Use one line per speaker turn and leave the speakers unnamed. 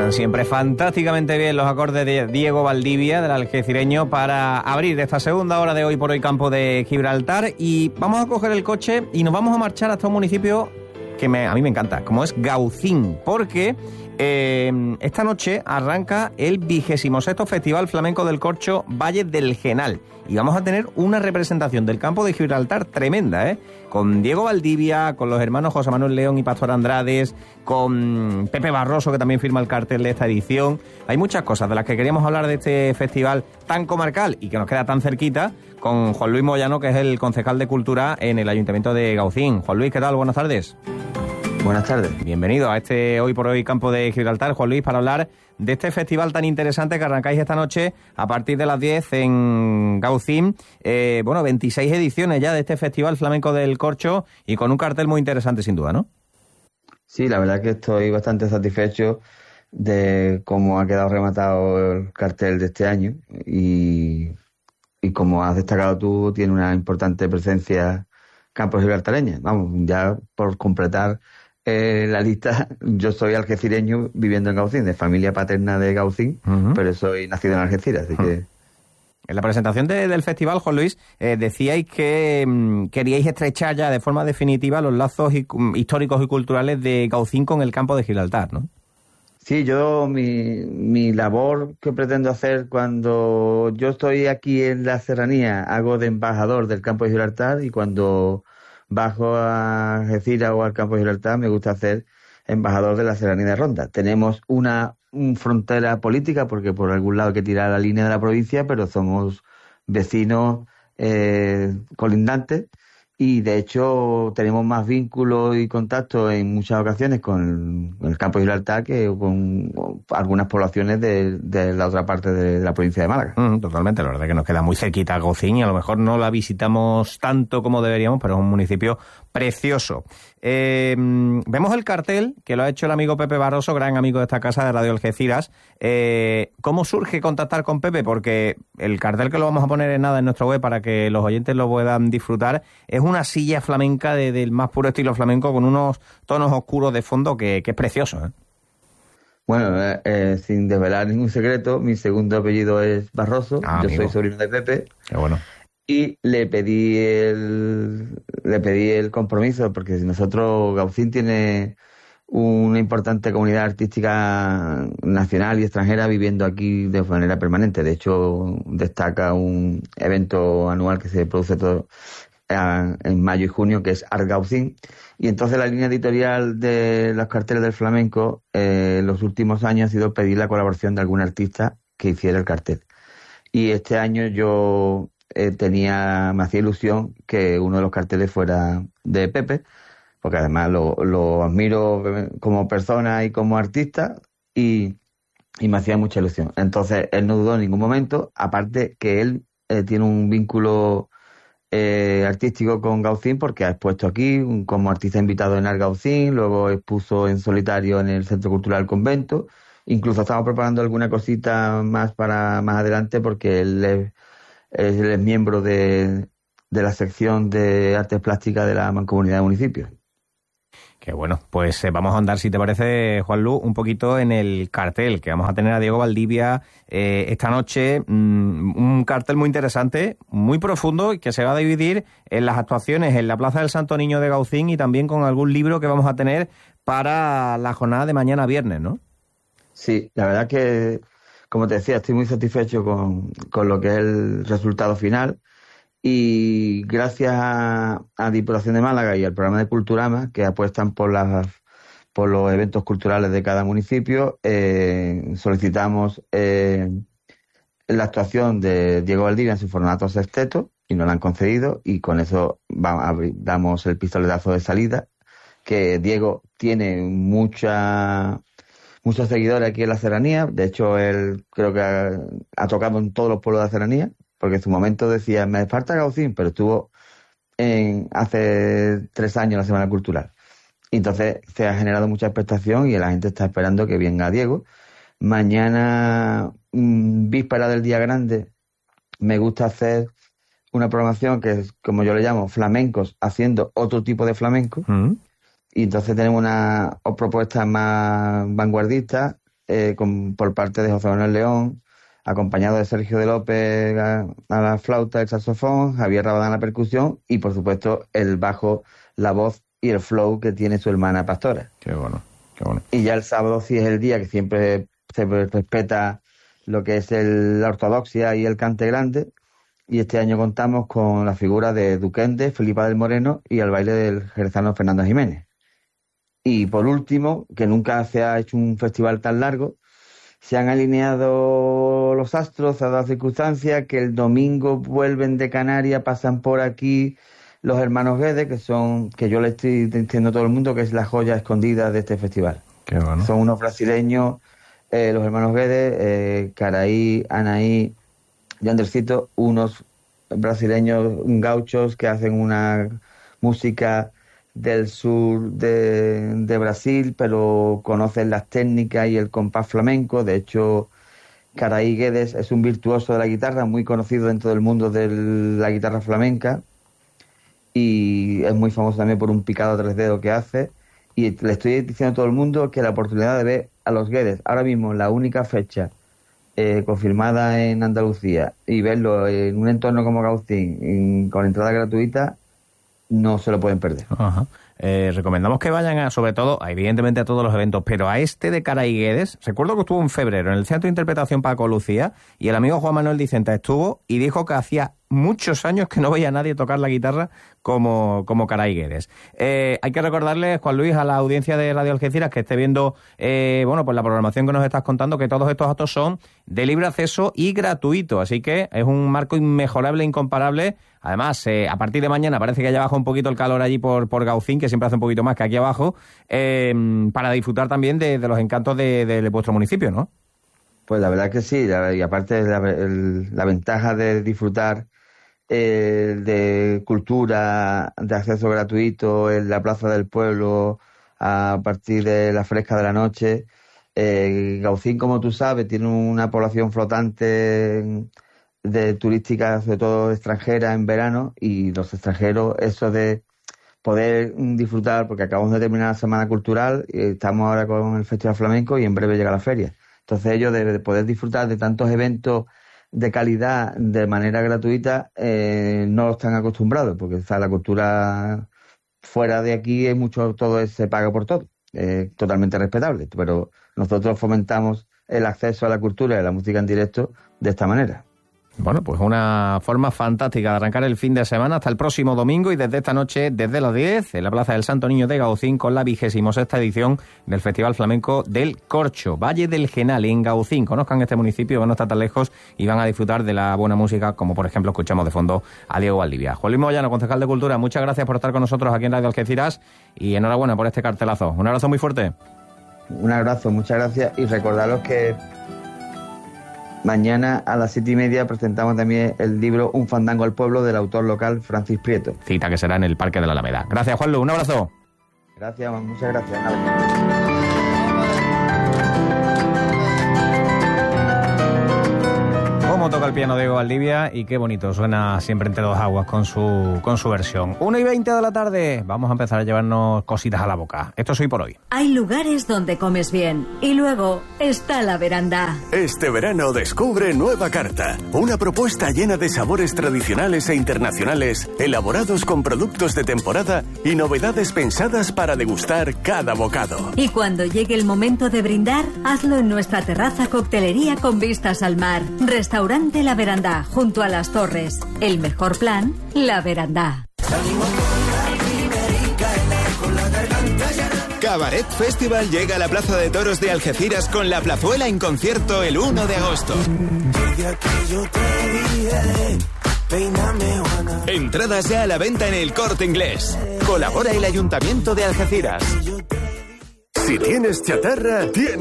Suenan siempre fantásticamente bien los acordes de Diego Valdivia, del algecireño, para abrir esta segunda hora de Hoy por Hoy Campo de Gibraltar. Y vamos a coger el coche y nos vamos a marchar hasta un municipio que a mí me encanta, como es Gaucín, porque esta noche arranca el 26º Festival Flamenco del Corcho Valle del Genal. Y vamos a tener una representación del campo de Gibraltar tremenda, ¿eh? Con Diego Valdivia, con los hermanos José Manuel León y Pastor Andrades, con Pepe Barroso, que también firma el cartel de esta edición. Hay muchas cosas de las que queríamos hablar de este festival tan comarcal y que nos queda tan cerquita, con Juan Luis Moyano, que es el concejal de Cultura en el Ayuntamiento de Gaucín. Juan Luis, ¿qué tal? Buenas tardes.
Buenas tardes.
Bienvenido a este Hoy por Hoy Campo de Gibraltar, Juan Luis, para hablar de este festival tan interesante que arrancáis esta noche a partir de las 10 en Gaucín. 26 ediciones ya de este Festival Flamenco del Corcho y con un cartel muy interesante sin duda, ¿no?
Sí, la verdad que estoy bastante satisfecho de cómo ha quedado rematado el cartel de este año y como has destacado tú, tiene una importante presencia campos gibraltareña. Vamos, ya por completar la lista, yo soy algecireño viviendo en Gaucín, de familia paterna de Gaucín, pero soy nacido en Algeciras, así que...
En la presentación del festival, Juan Luis, decíais que queríais estrechar ya de forma definitiva los lazos históricos y culturales de Gaucín con el campo de Gibraltar, ¿no?
Sí, yo mi labor que pretendo hacer cuando yo estoy aquí en la serranía, hago de embajador del campo de Gibraltar, y cuando bajo a Algeciras o al campo de Gibraltar me gusta hacer embajador de la serranía de Ronda. Tenemos una frontera política porque por algún lado hay que tirar la línea de la provincia, pero somos vecinos colindantes. Y de hecho tenemos más vínculos y contactos en muchas ocasiones con el campo de Gibraltar que con algunas poblaciones de la otra parte de la provincia de Málaga.
Totalmente, la verdad es que nos queda muy cerquita Gaucín y a lo mejor no la visitamos tanto como deberíamos, pero es un municipio precioso. Vemos el cartel que lo ha hecho el amigo Pepe Barroso, gran amigo de esta casa de Radio Algeciras. ¿Cómo surge contactar con Pepe? Porque el cartel, que lo vamos a poner en nuestra web para que los oyentes lo puedan disfrutar, es una silla flamenca del más puro estilo flamenco con unos tonos oscuros de fondo que es precioso, ¿eh?
Bueno, sin desvelar ningún secreto, mi segundo apellido es Barroso, yo
amigo.
soy sobrino de Pepe.
Qué bueno.
Y le pedí el compromiso, porque nosotros, Gaucín tiene una importante comunidad artística nacional y extranjera viviendo aquí de manera permanente. De hecho, destaca un evento anual que se produce en mayo y junio, que es Art Gaucín. Y entonces la línea editorial de los carteles del flamenco en los últimos años ha sido pedir la colaboración de algún artista que hiciera el cartel. Y este año yo me hacía ilusión que uno de los carteles fuera de Pepe, porque además lo admiro como persona y como artista, y me hacía mucha ilusión. Entonces él no dudó en ningún momento, aparte que él tiene un vínculo artístico con Gaucín, porque ha expuesto aquí como artista invitado en Art Gaucín, luego expuso en solitario en el Centro Cultural Convento. Incluso estamos preparando alguna cosita más para más adelante, porque él es miembro de la sección de artes plásticas de la Mancomunidad de Municipios.
Qué bueno, pues vamos a andar, si te parece, Juanlu, un poquito en el cartel, que vamos a tener a Diego Valdivia esta noche. Un cartel muy interesante, muy profundo, y que se va a dividir en las actuaciones en la Plaza del Santo Niño de Gaucín y también con algún libro que vamos a tener para la jornada de mañana viernes, ¿no? Sí,
la verdad que, como te decía, estoy muy satisfecho con lo que es el resultado final. Y gracias a Diputación de Málaga y al programa de Culturama, que apuestan por los eventos culturales de cada municipio, solicitamos la actuación de Diego Valdivia en su formato sexteto y nos la han concedido, y con eso damos el pistoletazo de salida. Que Diego tiene muchos seguidores aquí en la serranía. De hecho, él creo que ha tocado en todos los pueblos de la serranía, porque en su momento decía, me falta Gaucín, pero estuvo hace 3 años en la Semana Cultural. Y entonces se ha generado mucha expectación y la gente está esperando que venga Diego. Mañana, víspera del Día Grande, me gusta hacer una programación que es, como yo le llamo, flamencos haciendo otro tipo de flamenco. Y entonces tenemos una propuesta más vanguardista, por parte de José Manuel León, acompañado de Sergio de López a la flauta, el saxofón, Javier Rabadán a la percusión y, por supuesto, el bajo, la voz y el flow que tiene su hermana Pastora.
Qué bueno, qué bueno.
Y ya el sábado sí es el día que siempre se respeta lo que es la ortodoxia y el cante grande, y este año contamos con la figura de Duquende, Felipa del Moreno y el baile del jerezano Fernando Jiménez. Y por último, que nunca se ha hecho un festival tan largo, se han alineado los astros, se ha dado circunstancia que el domingo vuelven de Canarias, pasan por aquí los hermanos Guedes, que yo le estoy diciendo a todo el mundo que es la joya escondida de este festival.
Qué bueno.
Son unos brasileños, los hermanos Guedes, Caraí, Anaí y Andercito, unos brasileños gauchos que hacen una música del sur de Brasil, pero conocen las técnicas y el compás flamenco. De hecho, Caraí Guedes es un virtuoso de la guitarra, muy conocido dentro del mundo de la guitarra flamenca, y es muy famoso también por un picado a 3 dedos que hace. Y le estoy diciendo a todo el mundo que la oportunidad de ver a los Guedes, ahora mismo la única fecha confirmada en Andalucía, y verlo en un entorno como Gaucín con entrada gratuita, no se lo pueden perder.
Ajá. Recomendamos que vayan sobre todo, evidentemente a todos los eventos, pero a este de Caraí Guedes. Recuerdo que estuvo en febrero en el Centro de Interpretación Paco Lucía, y el amigo Juan Manuel Dicenta estuvo y dijo que hacía muchos años que no veía a nadie tocar la guitarra como Caraí Guedes. Hay que recordarles, Juan Luis, a la audiencia de Radio Algeciras que esté viendo pues la programación que nos estás contando, que todos estos actos son de libre acceso y gratuito, así que es un marco inmejorable, incomparable. Además, a partir de mañana parece que haya bajado un poquito el calor allí por Gaucín, que siempre hace un poquito más que aquí abajo, para disfrutar también de los encantos de vuestro municipio, ¿no?
Pues la verdad que sí, y aparte la ventaja de disfrutar de cultura, de acceso gratuito en la Plaza del Pueblo a partir de la fresca de la noche. Gaucín, como tú sabes, tiene una población flotante de turística, sobre todo extranjera, en verano, y los extranjeros, eso de poder disfrutar, porque acabamos de terminar la Semana Cultural y estamos ahora con el Festival Flamenco y en breve llega la feria. Entonces ellos, de poder disfrutar de tantos eventos de calidad de manera gratuita, no están acostumbrados, porque la cultura fuera de aquí es mucho, se paga por todo, totalmente respetable, pero nosotros fomentamos el acceso a la cultura y a la música en directo de esta manera.
Bueno, pues una forma fantástica de arrancar el fin de semana hasta el próximo domingo, y desde esta noche, desde las 10, en la Plaza del Santo Niño de Gaucín, con la 26ª edición del Festival Flamenco del Corcho, Valle del Genal, en Gaucín. Conozcan este municipio, que no está tan lejos, y van a disfrutar de la buena música, como por ejemplo escuchamos de fondo a Diego Valdivia. Juan Luis Moyano, concejal de Cultura, muchas gracias por estar con nosotros aquí en Radio Algeciras, y enhorabuena por este cartelazo. Un abrazo muy fuerte.
Un abrazo, muchas gracias, y recordaros que mañana a las 7:30 presentamos también el libro Un fandango al pueblo, del autor local Francis Prieto.
Cita que será en el Parque de la Alameda. Gracias, Juanlu, un abrazo.
Gracias, muchas gracias.
Cómo toca el piano Diego Valdivia, y qué bonito suena Siempre entre dos aguas con su versión. 1:20 de la tarde, vamos a empezar a llevarnos cositas a la boca. Esto es Hoy por Hoy.
Hay lugares donde comes bien, y luego está la veranda.
Este verano descubre Nueva Carta, una propuesta llena de sabores tradicionales e internacionales, elaborados con productos de temporada y novedades pensadas para degustar cada bocado.
Y cuando llegue el momento de brindar, hazlo en nuestra terraza coctelería con vistas al mar. Restaurante La Verandá, junto a las Torres. El mejor plan, La Verandá.
Cabaret Festival llega a la Plaza de Toros de Algeciras con La Plazuela en concierto el 1 de agosto. Entradas ya a la venta en El Corte Inglés. Colabora el Ayuntamiento de Algeciras.
Si tienes chatarra, tienes